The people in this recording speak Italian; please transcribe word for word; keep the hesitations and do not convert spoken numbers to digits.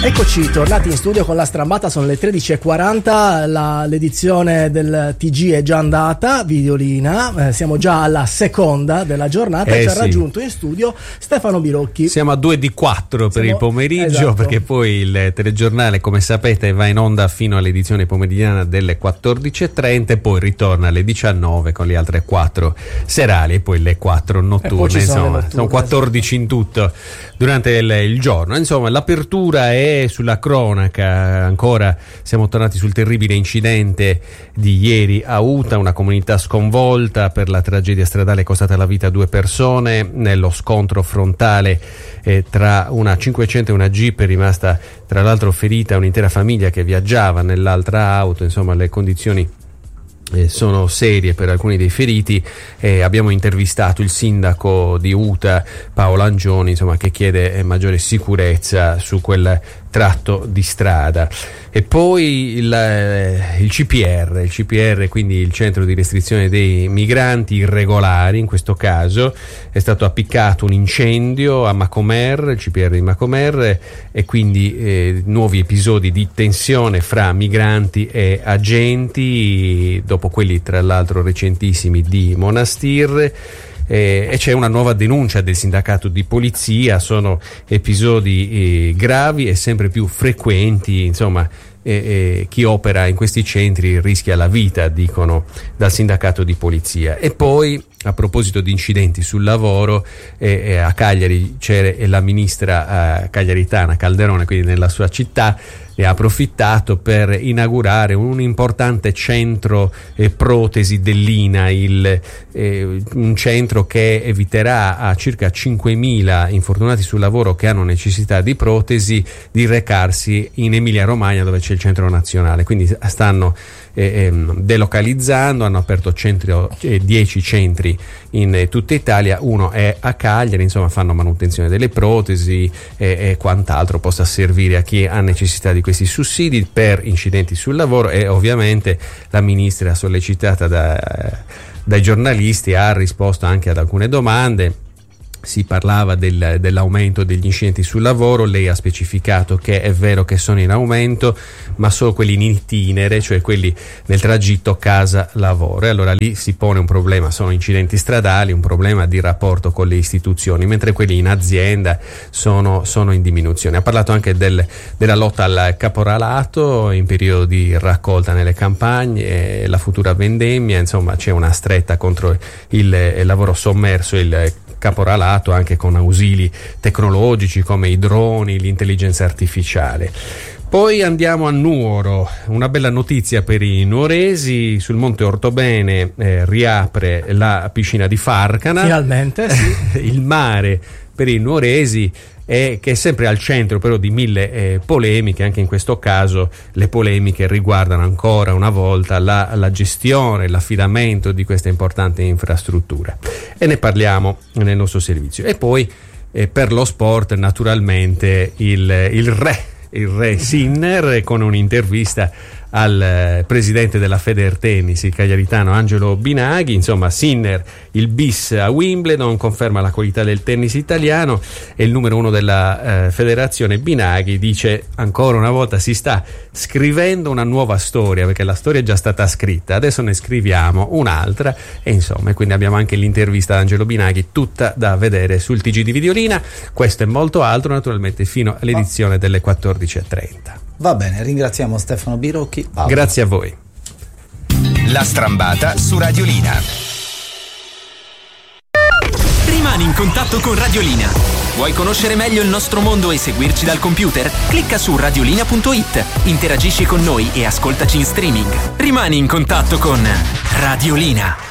Eccoci tornati in studio con la strambata, sono le tredici e quaranta, la, l'edizione del T G è già andata, Videolina, eh, siamo già alla seconda della giornata eh, e ci sì. ha raggiunto in studio Stefano Birocchi. Siamo a due di quattro per siamo... il pomeriggio, esatto. Perché poi il telegiornale, come sapete, va in onda fino all'edizione pomeridiana delle quattordici e trenta e poi ritorna alle diciannove con le altre quattro serali e poi le quattro notturne, insomma, sono, notturne, sono quattordici in tutto durante il, il giorno. Insomma, l'apertura è sulla cronaca, ancora siamo tornati sul terribile incidente di ieri a Uta, una comunità sconvolta per la tragedia stradale costata la vita a due persone nello scontro frontale eh, tra una cinquecento e una Jeep. È rimasta tra l'altro ferita un'intera famiglia che viaggiava nell'altra auto. Insomma, le condizioni Eh, sono serie per alcuni dei feriti. Eh, abbiamo intervistato il sindaco di Uta, Paolo Angioni, insomma, che chiede eh, maggiore sicurezza su quel tratto di strada. E poi il, eh, il C P R, il C P R, quindi il centro di restrizione dei migranti irregolari, in questo caso è stato appiccato un incendio a Macomer, il C P R di Macomer, e quindi eh, nuovi episodi di tensione fra migranti e agenti, dopo quelli tra l'altro recentissimi di Monastir. Eh, e c'è una nuova denuncia del sindacato di polizia. Sono episodi eh, gravi e sempre più frequenti, insomma. E, e chi opera in questi centri rischia la vita, dicono dal sindacato di polizia. E poi, a proposito di incidenti sul lavoro, eh, eh, a Cagliari c'è la ministra eh, cagliaritana Calderone, quindi nella sua città, ne ha approfittato per inaugurare un importante centro eh, protesi dell'I N A I L, eh, un centro che eviterà a circa cinquemila infortunati sul lavoro che hanno necessità di protesi di recarsi in Emilia Romagna, dove c'è il centro nazionale. Quindi stanno eh, delocalizzando, hanno aperto centro, eh, dieci centri in eh, tutta Italia, uno è a Cagliari, insomma fanno manutenzione delle protesi eh, e quant'altro possa servire a chi ha necessità di questi sussidi per incidenti sul lavoro. E ovviamente la ministra, sollecitata da, dai giornalisti, ha risposto anche ad alcune domande. Si parlava del, dell'aumento degli incidenti sul lavoro. Lei ha specificato che è vero che sono in aumento, ma solo quelli in itinere, cioè quelli nel tragitto casa-lavoro. E allora lì si pone un problema, sono incidenti stradali, un problema di rapporto con le istituzioni, mentre quelli in azienda sono, sono in diminuzione. Ha parlato anche del, della lotta al caporalato in periodo di raccolta nelle campagne, la futura vendemmia. Insomma, c'è una stretta contro il, il lavoro sommerso, il caporalato, anche con ausili tecnologici come i droni, l'intelligenza artificiale. Poi andiamo a Nuoro, una bella notizia per i nuoresi: sul Monte Ortobene eh, riapre la piscina di Farcana. Finalmente, sì. Il mare per i nuoresi e che è sempre al centro però di mille eh, polemiche. Anche in questo caso le polemiche riguardano ancora una volta la, la gestione, l'affidamento di questa importante infrastruttura, e ne parliamo nel nostro servizio. E poi eh, per lo sport, naturalmente il, il re il re Sinner, con un'intervista al eh, presidente della Federtennis, il cagliaritano Angelo Binaghi. Insomma, Sinner, il bis a Wimbledon, conferma la qualità del tennis italiano, e il numero uno della eh, federazione Binaghi dice ancora una volta si sta scrivendo una nuova storia, perché la storia è già stata scritta, adesso ne scriviamo un'altra. E insomma, quindi abbiamo anche l'intervista ad Angelo Binaghi, tutta da vedere sul T G di Videolina. Questo e molto altro naturalmente fino all'edizione delle quattordici e trenta. Va bene, ringraziamo Stefano Birocchi. Paolo. Grazie a voi. La strambata su Radiolina. Rimani in contatto con Radiolina. Vuoi conoscere meglio il nostro mondo e seguirci dal computer? Clicca su radiolina punto it, interagisci con noi e ascoltaci in streaming. Rimani in contatto con Radiolina.